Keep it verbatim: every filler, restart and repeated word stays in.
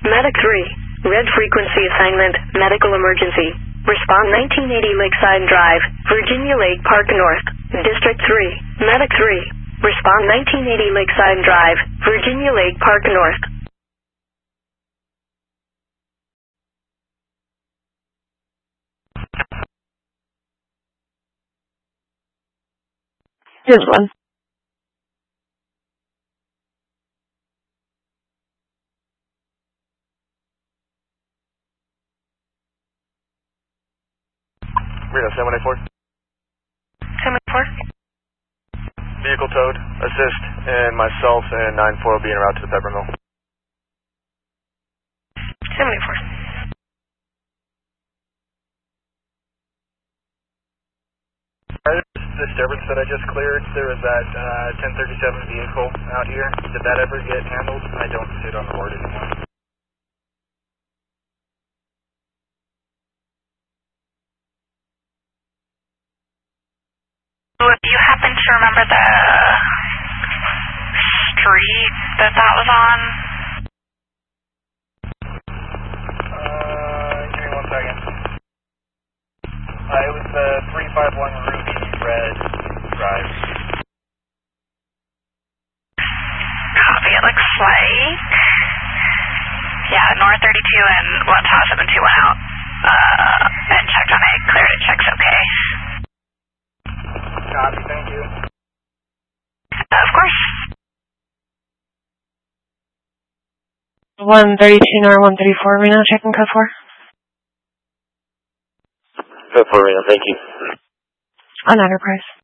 Medic three. Red frequency assignment, medical emergency. Response nineteen eighty Lakeside Drive, Virginia Lake Park North. District three. Medic three. Response nineteen eighty Lakeside Drive, Virginia Lake Park North. Here's one. Reno seven eight four. seven eight four. Vehicle towed, assist, and myself and nine four will be en route to the Pepper Mill. seven eight four. This disturbance that I just cleared, there was that uh, ten thirty-seven vehicle out here. Did that ever get handled? I don't see it on the board anymore. Do you happen to remember the street that that was on? Uh, give me one second. Uh, it was the three five one Ruby Red Drive. Copy, it looks like. Yeah, North thirty-two and West House seven two went out uh, and checked on it, cleared it, checks okay. Copy, thank you. Uh, of course. one thirty-two nor one thirty-four, Reno, checking code four. Code four, Reno, thank you. On Enterprise.